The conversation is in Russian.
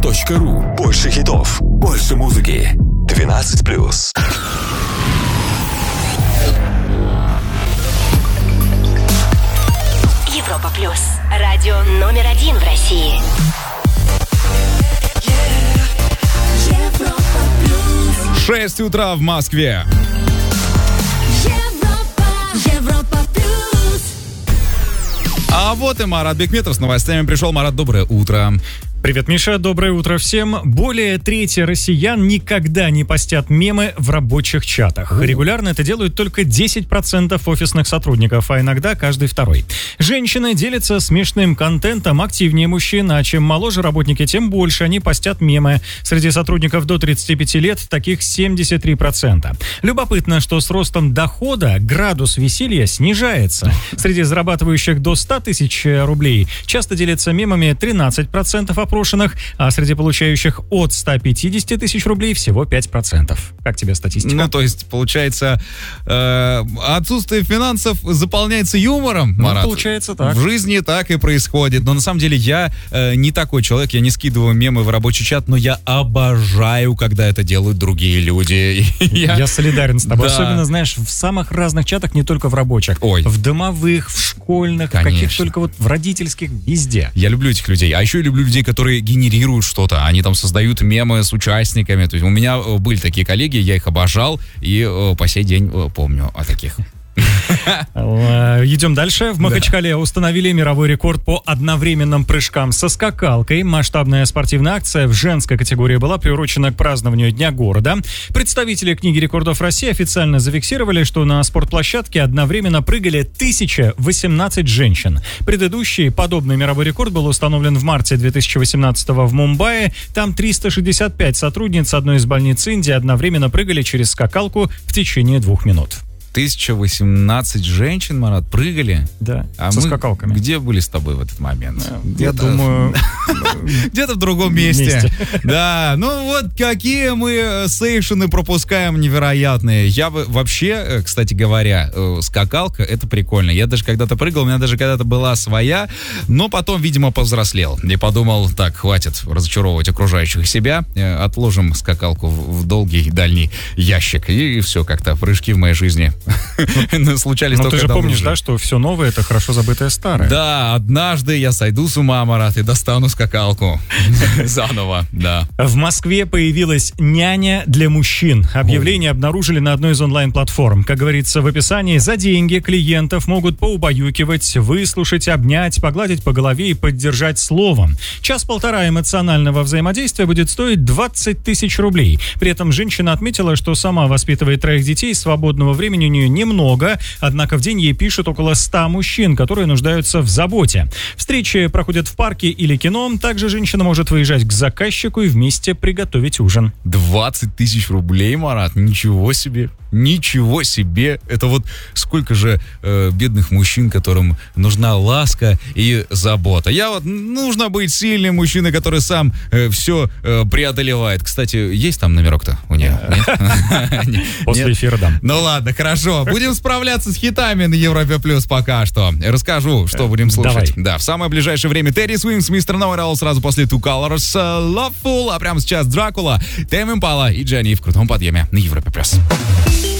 EuropaPlus.ru. Больше хитов, больше музыки. 12+. Европа Плюс. Радио номер 1 в России. Европа Плюс. 6 утра в Москве. Европа Плюс. А вот и Марат Бекметов с новостями пришел. Марат, доброе утро. Привет, Миша, доброе утро всем. Более трети россиян никогда не постят мемы в рабочих чатах. Регулярно это делают только 10% офисных сотрудников, а иногда каждый второй. Женщины делятся смешным контентом активнее мужчин, а чем моложе работники, тем больше они постят мемы. Среди сотрудников до 35 лет таких 73%. Любопытно, что с ростом дохода градус веселья снижается. Среди зарабатывающих до 100 тысяч рублей часто делятся мемами 13% опрошенных, а среди получающих от 150 тысяч рублей всего 5%. Как тебе статистика? Ну, то есть, получается, отсутствие финансов заполняется юмором, Марат? Получается так. В жизни так и происходит. Но на самом деле я не такой человек, я не скидываю мемы в рабочий чат, но я обожаю, когда это делают другие люди. Я солидарен с тобой. Да. Особенно, знаешь, в самых разных чатах, не только в рабочих. Ой. В домовых, в школьных, в Конечно. каких только вот в родительских, везде. Я люблю этих людей. А еще я люблю людей, которые генерируют что-то. Они там создают мемы с участниками. То есть у меня были такие коллеги, я их обожал и по сей день помню о таких. Идем дальше. В Махачкале установили мировой рекорд по одновременным прыжкам со скакалкой. Масштабная спортивная акция в женской категории была приурочена к празднованию Дня города. Представители книги рекордов России официально зафиксировали, что на спортплощадке одновременно прыгали 1018 женщин. Предыдущий подобный мировой рекорд был установлен в марте 2018 в Мумбаи. Там 365 сотрудниц одной из больниц Индии одновременно прыгали через скакалку в течение 2 минут. 1018 женщин, Марат, прыгали. Да, А со мы скакалками. где были с тобой в этот момент? Я думаю... Где-то в другом месте. Да, ну вот какие мы сейшены пропускаем невероятные. Я бы вообще, кстати говоря, скакалка, это прикольно. Я даже когда-то прыгал, у меня даже когда-то была своя, но потом, видимо, повзрослел. И подумал, так, хватит разочаровывать окружающих себя, отложим скакалку в долгий дальний ящик. И все, как-то прыжки в моей жизни случались Но только ты же давно помнишь, уже. да, что все новое — это хорошо забытое старое. Да, однажды я сойду с ума, Марат, и достану скакалку заново, да. В Москве появилась няня для мужчин. Объявление обнаружили на одной из онлайн-платформ. Как говорится в описании, за деньги клиентов могут поубаюкивать, выслушать, обнять, погладить по голове и поддержать словом. Час-полтора эмоционального взаимодействия будет стоить 20 тысяч рублей. При этом женщина отметила, что сама воспитывает 3 детей, свободного времени у нее немного, однако в день ей пишут около 100 мужчин, которые нуждаются в заботе. Встречи проходят в парке или кино. Также женщина может выезжать к заказчику и вместе приготовить ужин. 20 тысяч рублей, Марат, ничего себе. Ничего себе! Это вот сколько же бедных мужчин, которым нужна ласка и забота. Нужно быть сильным мужчиной, который сам все преодолевает. Кстати, есть там номерок-то у нее? После эфира дам. Ну ладно, хорошо. Будем справляться с хитами на Европе Плюс пока что. Расскажу, что будем слушать. Давай. Да, в самое ближайшее время Терри Свинкс, Мистер Ноуэрл, сразу после Two Colors, Loveful, а прямо сейчас Дракула, Тэм Импала и Дженни в крутом подъеме на Европе Плюс.